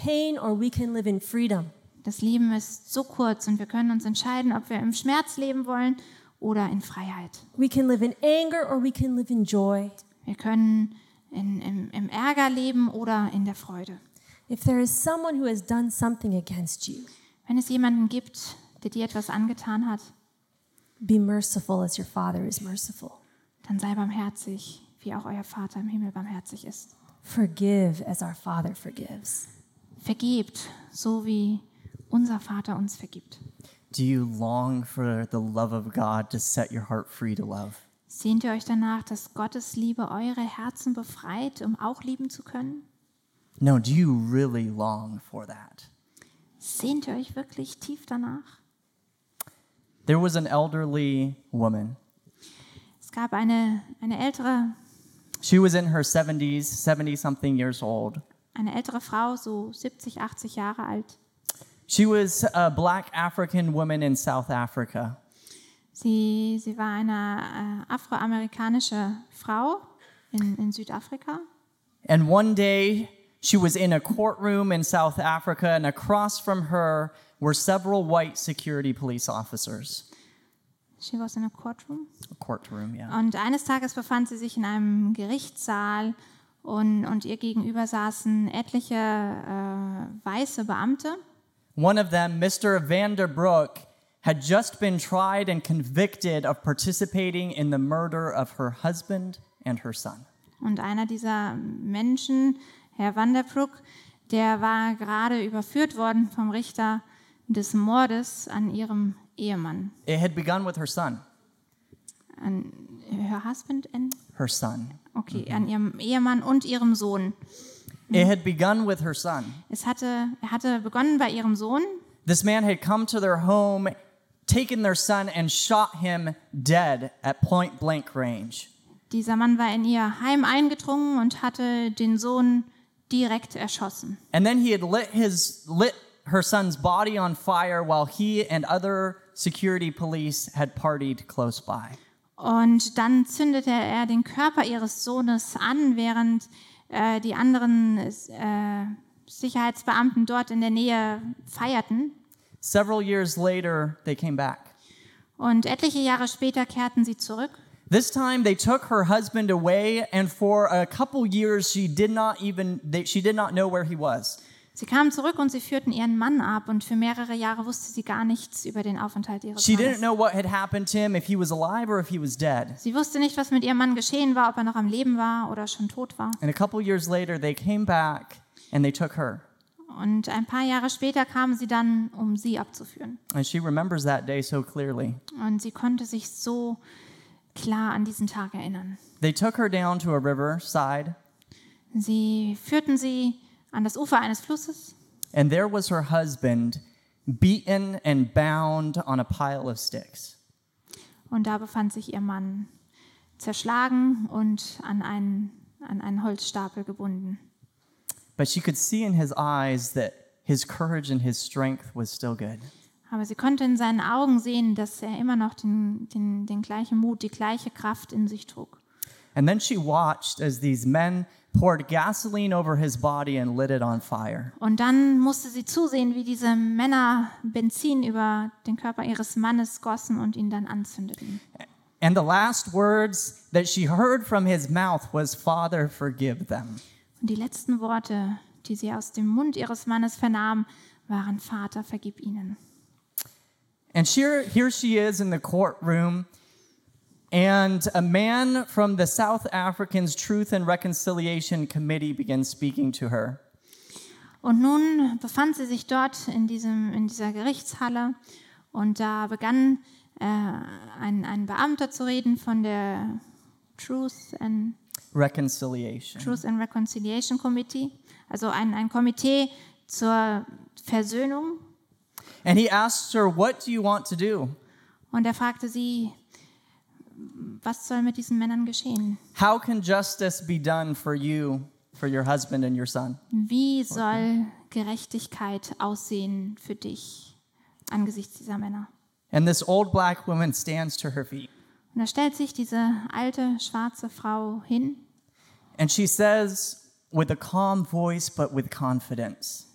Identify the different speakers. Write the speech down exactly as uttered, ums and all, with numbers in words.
Speaker 1: pain or we can live in freedom.
Speaker 2: Das Leben ist so kurz und wir können uns entscheiden, ob wir im Schmerz leben wollen oder in Freiheit.
Speaker 1: We can live in anger or we can live in joy.
Speaker 2: Wir können in, im, im Ärger leben oder in der Freude.
Speaker 1: If there is someone who has done something against you,
Speaker 2: Wenn es jemanden gibt, der dir etwas angetan hat,
Speaker 1: be merciful as your Father is merciful.
Speaker 2: dann sei barmherzig, wie auch euer Vater im Himmel barmherzig ist.
Speaker 1: Forgive as our Father forgives.
Speaker 2: Vergebt, so wie unser Vater uns vergibt.
Speaker 3: Do you long for the love of God to set your heart free to love?
Speaker 2: Sehnt ihr euch danach, dass Gottes Liebe eure Herzen befreit, um auch lieben zu können?
Speaker 3: No, do you really long for that?
Speaker 2: Sehnt ihr euch wirklich tief danach?
Speaker 3: There was an elderly woman.
Speaker 2: Es gab eine, eine ältere,
Speaker 3: She was in her seventies, seventy-something years old.
Speaker 2: eine ältere Frau, so siebzig, achtzig Jahre alt.
Speaker 3: She was a black African woman in South Africa.
Speaker 2: Sie, sie war eine äh, afroamerikanische Frau in, in Südafrika.
Speaker 3: And one day, she was in a courtroom in South Africa, and across from her were several white security police officers.
Speaker 2: She was in a courtroom.
Speaker 3: A courtroom, yeah.
Speaker 2: Und eines Tages befand sie sich in einem Gerichtssaal und, und ihr gegenüber saßen etliche äh, weiße Beamte.
Speaker 3: One of them, Mister Vanderbroek, had just been tried and convicted of participating in the murder of her husband and her son.
Speaker 2: Und einer dieser Menschen, Herr Vanderbroek, der war gerade überführt worden vom Richter des Mordes an ihrem Ehemann.
Speaker 3: It had begun with her son.
Speaker 2: An her husband and
Speaker 3: Her son.
Speaker 2: okay, an ihrem Ehemann und ihrem Sohn.
Speaker 3: It had begun with her son.
Speaker 2: Es hatte, er hatte begonnen bei ihrem Sohn.
Speaker 3: This man had come to their home, taken their son, and shot him dead at point blank range.
Speaker 2: Dieser Mann war in ihr Heim eingedrungen und hatte den Sohn direkt erschossen.
Speaker 3: And then he had lit his lit her son's body on fire while he and other security police had partied close by.
Speaker 2: Und dann zündete er den Körper ihres Sohnes an, während äh, die anderen äh, Sicherheitsbeamten dort in der Nähe feierten.
Speaker 3: Several years later, they came back.
Speaker 2: Und etliche Jahre später kehrten sie zurück.
Speaker 3: This time they took her husband away, and for a couple years she did not even they, she did not know where he was.
Speaker 2: Sie kamen zurück und sie führten ihren Mann ab und für mehrere Jahre wusste sie gar nichts über den Aufenthalt ihres
Speaker 3: She didn't
Speaker 2: Mannes.
Speaker 3: know what had happened to him, if he was alive or if he was dead.
Speaker 2: Sie wusste nicht, was mit ihrem Mann geschehen war, ob er noch am Leben war oder schon tot war.
Speaker 3: And a couple years later they came back and they took her.
Speaker 2: Und ein paar Jahre später kamen sie dann, um sie abzuführen.
Speaker 3: And she remembers that day so clearly.
Speaker 2: Und sie konnte sich so klar an diesen Tag erinnern.
Speaker 3: They took her down to a riverside,
Speaker 2: Sie führten sie an das Ufer eines Flusses
Speaker 3: and there was her husband beaten and bound on a pile of sticks.
Speaker 2: und da befand sich ihr Mann zerschlagen und an einen, an einen Holzstapel gebunden.
Speaker 3: But she could see in his eyes that his courage and his strength was still good.
Speaker 2: Aber sie konnte in seinen Augen sehen, dass er immer noch den, den, den gleichen Mut, die gleiche Kraft in sich trug.
Speaker 3: And then she watched as these men poured gasoline over his body and lit it on fire.
Speaker 2: Und dann musste sie zusehen, wie diese Männer Benzin über den Körper ihres Mannes gossen und ihn dann anzündeten.
Speaker 3: And the last words that she heard from his mouth was, "Father, forgive them."
Speaker 2: Und die letzten Worte, die sie aus dem Mund ihres Mannes vernahm, waren: Vater, vergib ihnen.
Speaker 3: And here, here she is in the courtroom, and a man from the South Africans Truth and Reconciliation Committee begins speaking to her.
Speaker 2: Und nun befand sie sich dort in, diesem, in dieser Gerichtshalle und da begann äh, ein, ein Beamter zu reden von der Truth and,
Speaker 3: Reconciliation.
Speaker 2: Truth and Reconciliation Committee, also ein, ein Komitee zur Versöhnung.
Speaker 3: And he asked her, "What do you want to do?
Speaker 2: Und er fragte sie, was soll mit diesen Männern geschehen?
Speaker 3: How can justice be done for you, for your husband and your son?"
Speaker 2: Wie soll Gerechtigkeit aussehen für dich angesichts dieser Männer?
Speaker 3: And this old black woman stands to her feet.
Speaker 2: Und da stellt sich diese alte schwarze Frau hin
Speaker 3: And she says with a calm voice but with confidence,